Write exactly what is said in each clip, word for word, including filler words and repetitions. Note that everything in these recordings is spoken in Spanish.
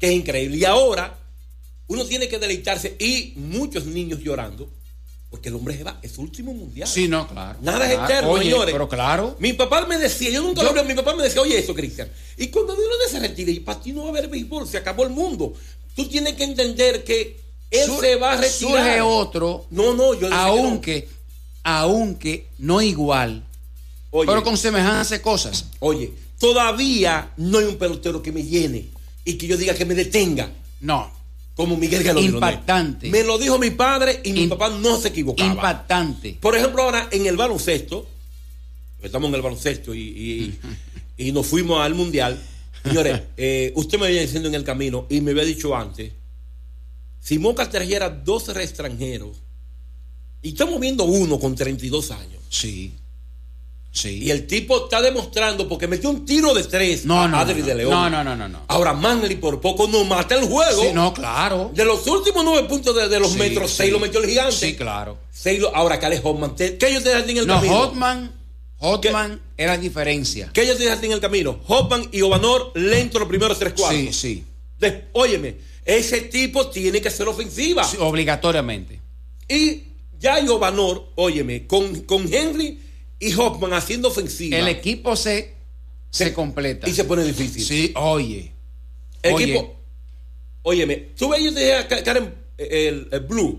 que es increíble. Y ahora uno tiene que deleitarse y muchos niños llorando porque el hombre va, es su último mundial. Sí, no, claro. Nada claro. es eterno, Oye, señores. Pero claro. Mi papá me decía, yo nunca yo, lo vi, mi papá me decía, oye eso, Cristian. Y cuando Dios se retire, y para ti no va a haber béisbol, se acabó el mundo. Tú tienes que entender que él sur, se va a retirar. Surge otro. No, no, yo aunque, no. aunque no igual, oye, pero con semejanza de cosas. Oye, todavía no hay un pelotero que me llene y que yo diga que me detenga. No. Como Miguel Galo. Impactante. Me lo dijo mi padre y mi Im- papá no se equivocaba. Impactante. Por ejemplo, ahora en el baloncesto, estamos en el baloncesto y, y, y nos fuimos al mundial. Señores, eh, usted me había diciendo en el camino y me había dicho antes, si Moca trajera dos extranjeros y estamos viendo uno con treinta y dos años. Sí. Sí. Y el tipo está demostrando porque metió un tiro de tres no, a no, Adri no, de León. No, no, no, no, no. Ahora Manley por poco no mata el juego. Sí, no, claro. De los últimos nueve puntos de, de los sí, metros, sí. seis lo metió el gigante. Sí, claro. Seis lo, ahora, ¿qué es Hotman? ¿Qué ellos te dejan en el no, camino? No, Hotman, Hotman era diferencia. ¿Qué ellos te dejan en el camino? Hotman y Ovanor lento los primeros tres cuartos. Sí, sí. De, óyeme, ese tipo tiene que ser ofensiva. Sí, obligatoriamente. Y ya hay Ovanor, óyeme, con, con Henry y Hoffman haciendo ofensiva. El equipo se, se, se completa. Y se pone difícil. Sí, oye. El oye. equipo. Óyeme, tú ves, yo te dije a Karen el, el Blue.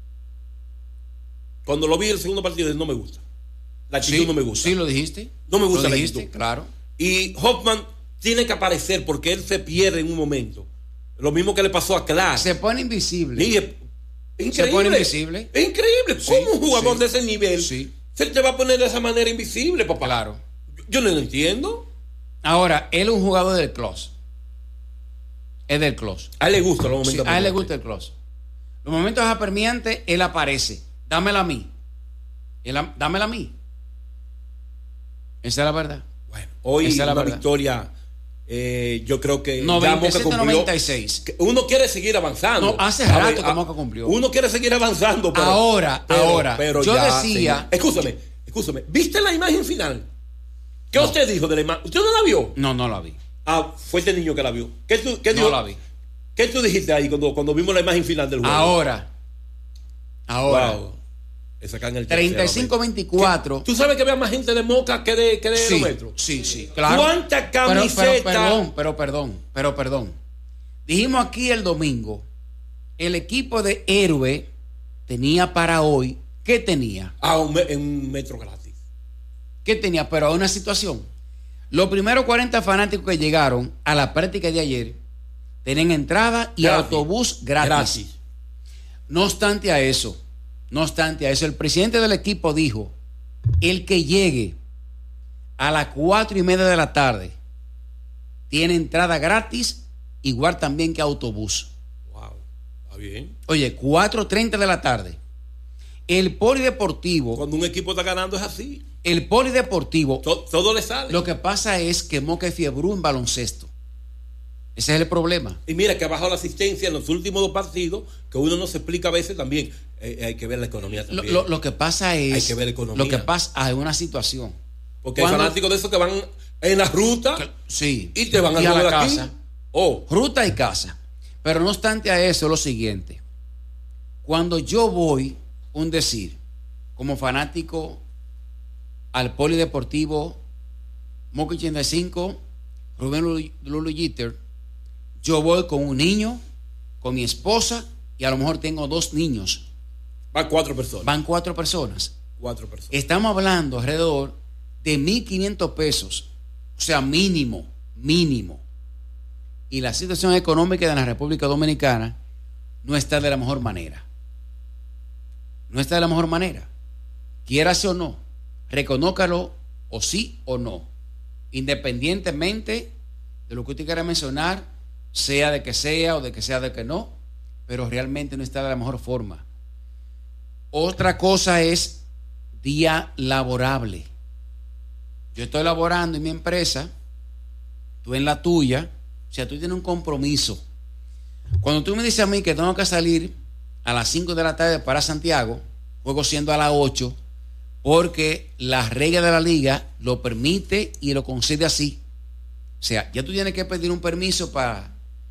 Cuando lo vi el segundo partido, no me gusta. La actitud sí, no me gusta. Sí, lo dijiste. No me gusta lo la dijiste, actitud. Claro. Y Hoffman tiene que aparecer porque él se pierde en un momento. Lo mismo que le pasó a Clark. Se pone invisible. Y es, es increíble. Se pone invisible. Es increíble. Sí, ¿Cómo un jugador sí, de ese nivel sí. se te va a poner de esa manera invisible, papá? Claro. Yo, yo no lo entiendo. Ahora, él es un jugador del close. Es del close. A él le gusta los momentos. Sí, a él le gusta el close. Los momentos apremiantes, él aparece. Dámela a mí. Él, dámela a mí. Esa es la verdad. Bueno, hoy Esa es la una verdad. victoria. Eh, yo creo que noventa y siete, Moca cumplió. noventa y seis. Uno quiere seguir avanzando. No, hace A rato ver, que Moca cumplió. Uno quiere seguir avanzando. Pero, ahora, pero, ahora. Pero yo ya, decía. Señor. Escúchame, escúchame. ¿Viste la imagen final? ¿Qué No. usted dijo de la imagen? ¿Usted no la vio? No, no la vi. Ah, fue este niño que la vio. ¿Qué tú, qué no dijo? la vi. ¿Qué tú dijiste ahí cuando, cuando vimos la imagen final del juego? Ahora. Ahora. Wow. Sacan el treinta y cinco veinticuatro. ¿Tú sabes que había más gente de Moca que de, que de sí, Aerometro? Sí, sí, claro. ¿Cuántas camisetas? Pero, pero, perdón, pero perdón, pero perdón. Dijimos aquí el domingo, el equipo de Héroe tenía para hoy, ¿qué tenía? Ah, un, me, un metro gratis. ¿Qué tenía? Pero a una situación. Los primeros cuarenta fanáticos que llegaron a la práctica de ayer tenían entrada y gratis. autobús gratis. gratis. No obstante a eso, no obstante a eso, el presidente del equipo dijo, el que llegue a las cuatro y media de la tarde tiene entrada gratis, igual también que autobús. Wow, está bien. Oye, cuatro treinta de la tarde. El polideportivo. Cuando un equipo está ganando es así. El polideportivo. Todo, todo le sale. Lo que pasa es que Moca es fiebrú en baloncesto. Ese es el problema. Y mira que ha bajado la asistencia en los últimos dos partidos, que uno no se explica a veces también. Eh, hay que ver la economía también. Lo, lo, lo que pasa es. Hay que ver la economía. Lo que pasa hay una situación. Porque hay fanáticos de esos que van en la ruta. Que, sí. Y te van a, y a la de casa. Aquí. Oh. Ruta y casa. Pero no obstante a eso, lo siguiente. Cuando yo voy, un decir, como fanático al polideportivo Moca ochenta y cinco, Rubén Lulu Jeter, yo voy con un niño, con mi esposa y a lo mejor tengo dos niños. Van cuatro personas. Van cuatro personas. Cuatro personas. Estamos hablando alrededor de mil quinientos pesos. O sea, mínimo, mínimo. Y la situación económica de la República Dominicana no está de la mejor manera. No está de la mejor manera. Quierase o no, reconócalo o sí o no. Independientemente de lo que usted quiera mencionar, sea de que sea o de que sea de que no, pero realmente no está de la mejor forma. Otra cosa es día laborable. Yo estoy laborando en mi empresa, tú en la tuya, o sea, tú tienes un compromiso. Cuando tú me dices a mí que tengo que salir a las cinco de la tarde para Santiago, juego siendo a las ocho, porque la regla de la liga lo permite y lo concede así. O sea, ya tú tienes que pedir un permiso para